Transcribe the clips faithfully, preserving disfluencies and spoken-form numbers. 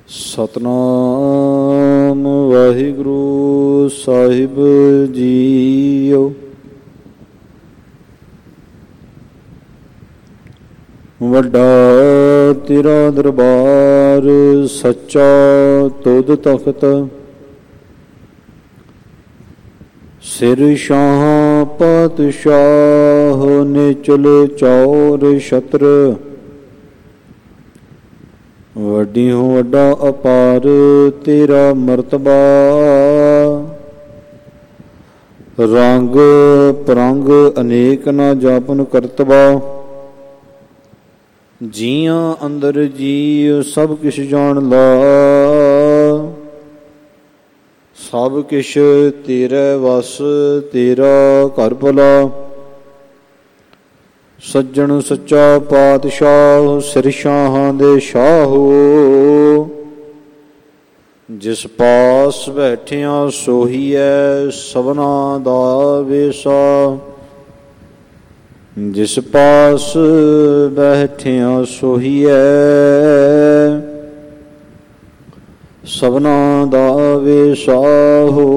ਸਤਨਾਮ ਵਾਹਿਗੁਰੂ ਸਾਹਿਬ JIO. ਵੱਡਾ ਤੇਰਾ ਦਰਬਾਰ ਸੱਚਾ ਤੁਧ ਤਖਤ, ਸਿਰ ਸ਼ਾਹ ਪਾਤਸ਼ਾਹ ਨਿਚਲ ਚੌਰ ਛਤਰ। ਵੱਡੀਓ ਵੱਡਾ ਅਪਾਰ ਤੇਰਾ ਮਰਤਬਾ, ਰੰਗ ਪਰੰਗ ਅਨੇਕ ਨਾ ਜਾਪਨ ਕਰਤਬਾ। ਜੀਆਂ ਅੰਦਰ ਜੀ ਸਭ ਕਿਛ ਜਾਣ ਲਾ, ਸਭ ਕਿਛ ਤੇਰੇ ਵਸ ਤੇਰਾ ਘਰ ਭਲਾ। ਸੱਜਣ ਸੱਚਾ ਪਾਤਸ਼ਾਹ ਸਿਰ ਸ਼ਾਹਾਂ ਦੇ ਸ਼ਾਹੋ, ਜਿਸ ਪਾਸ ਬੈਠਿਆਂ ਸੋਹੀਐ ਸਭਨਾ ਦਾ ਵੇਸਾ। ਜਿਸ ਪਾਸ ਬੈਠਿਆਂ ਸੋਹੀਐ ਸਭਨਾ ਦਾ ਵੇਸਾ ਹੋ।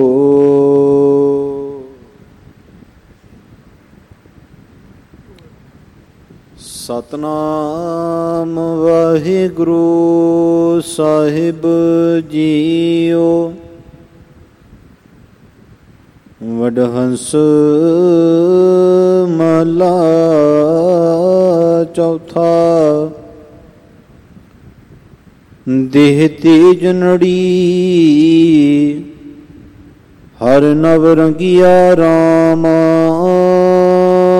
ਸਤਨਾਮ ਵਾਹਿਗੁਰੂ ਸਾਹਿਬ ਜੀਓ। ਵਡਹੰਸ ਮਹਲਾ ਚੌਥਾ। ਦੇਹ ਤੇਜ ਨੜੀ ਹਰ ਨਵ ਰੰਗਿਆ ਰਾਮਾ,